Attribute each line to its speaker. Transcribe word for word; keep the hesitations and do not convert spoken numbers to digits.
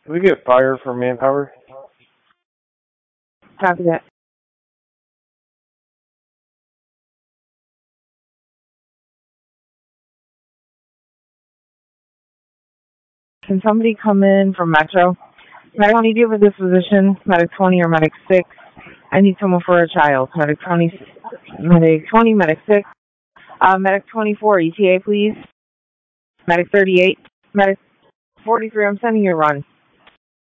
Speaker 1: Can we get fire for manpower?
Speaker 2: Copy that. Can somebody come in from Metro? Medic twenty, do you have a disposition? Medic twenty or Medic six? I need someone for a child. Medic twenty, Medic twenty, Medic six. Uh, Medic twenty-four, E T A, please. Medic thirty-eight. Medic forty-three, I'm sending you a run.